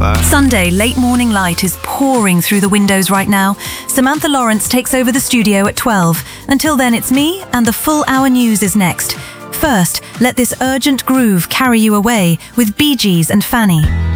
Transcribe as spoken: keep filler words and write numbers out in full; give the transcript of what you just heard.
far. Sunday late morning light is pouring through the windows right now. Samantha Lawrence takes over the studio at twelve. Until then, it's me, and the full hour news is next. First, let this urgent groove carry you away with Bee Gees and Fanny.